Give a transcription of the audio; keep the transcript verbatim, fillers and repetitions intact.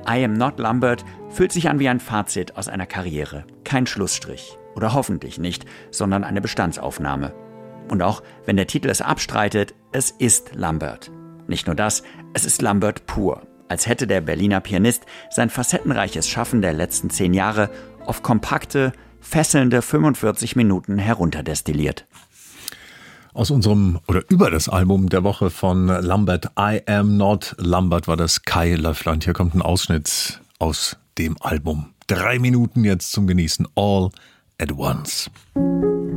I Am Not Lambert fühlt sich an wie ein Fazit aus einer Karriere. Kein Schlussstrich. Oder hoffentlich nicht, sondern eine Bestandsaufnahme. Und auch wenn der Titel es abstreitet, es ist Lambert. Nicht nur das, es ist Lambert pur. Als hätte der Berliner Pianist sein facettenreiches Schaffen der letzten zehn Jahre auf kompakte, fesselnde fünfundvierzig Minuten herunterdestilliert. Aus unserem, oder über das Album der Woche von Lambert, I Am Not Lambert, war das Kai Löffler. Hier kommt ein Ausschnitt aus dem Album. Drei Minuten jetzt zum Genießen. All at Once.